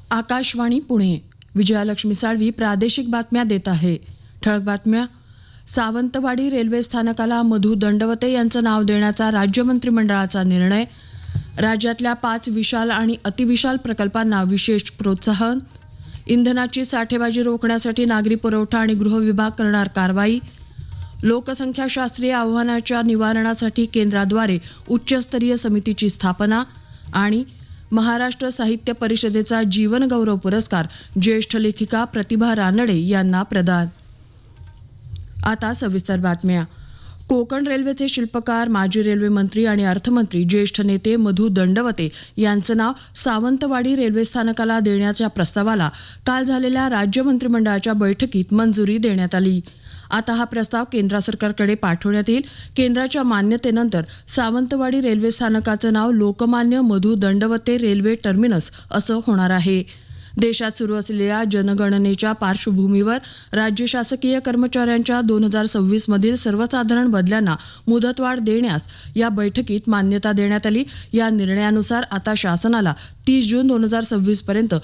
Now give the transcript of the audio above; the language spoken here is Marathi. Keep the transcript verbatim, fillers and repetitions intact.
आकाशवाणी पुणे. विजयालक्ष्मी साळवी प्रादेशिक बातम्या देत आहे. ठळक बातम्या. सावंतवाडी रेल्वे स्थानकाला मधु दंडवते यांचं नाव देण्याचा राज्य मंत्रिमंडळाचा निर्णय. राज्यातल्या पाच विशाल आणि अतिविशाल प्रकल्पांना विशेष प्रोत्साहन. इंधनाची साठेबाजी रोखण्यासाठी नागरी पुरवठा आणि गृह विभाग करणार कारवाई. लोकसंख्याशास्त्रीय आव्हानाच्या निवारणासाठी केंद्राद्वारे उच्चस्तरीय समितीची स्थापना. आणि महाराष्ट्र साहित्य परिषदेचा जीवनगौरव पुरस्कार ज्येष्ठ लेखिका प्रतिभा रानडे यांना प्रदान. आता सविस्तर बातम्या. कोकण रेल्वेचे शिल्पकार, माजी रेल्वे मंत्री आणि अर्थमंत्री ज्येष्ठ नेते मधु दंडवते यांचं नाव सावंतवाडी रेल्वे स्थानकाला देण्याच्या प्रस्तावाला काल झालेल्या राज्य मंत्रिमंडळाच्या बैठकीत मंजुरी देण्यात आली. आता हा प्रस्ताव केंद्र सरकारकडे पाठवण्यात येईल. केंद्राच्या मान्यतेनंतर सावंतवाडी रेल्वे स्थानकाचं नाव लोकमान्य मधु दंडवते रेल्वे टर्मिनस असं होणार आहे. देशात सुरू असलेल्या जनगणनेच्या पार्श्वभूमीवर राज्य शासकीय कर्मचाऱ्यांच्या दोन हजार सव्वीस मधील सर्वसाधारण बदल्यांना मुदतवाढ देण्यास या बैठकीत मान्यता देण्यात आली. या निर्णयानुसार आता शासनाला तीस जून दोन हजार सव्वीस पर्यंत